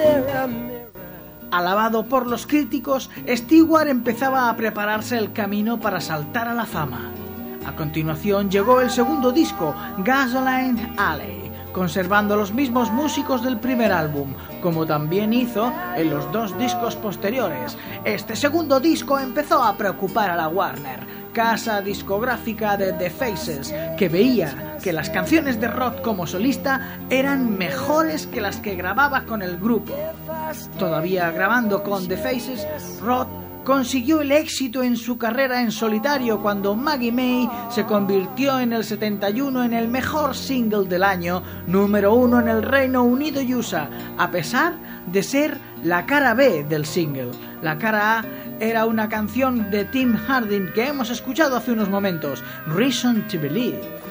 Alabado por los críticos, Stewart empezaba a prepararse el camino para saltar a la fama. A continuación llegó el segundo disco, Gasoline Alley, conservando los mismos músicos del primer álbum, como también hizo en los dos discos posteriores. Este segundo disco empezó a preocupar a la Warner, casa discográfica de The Faces, que veía que las canciones de Roth como solista eran mejores que las que grababa con el grupo. Todavía grabando con The Faces, Roth consiguió el éxito en su carrera en solitario cuando Maggie May se convirtió en el 71 en el mejor single del año, número 1 en el Reino Unido y USA, a pesar de ser la cara B del single. La cara A era una canción de Tim Hardin que hemos escuchado hace unos momentos, Reason to Believe.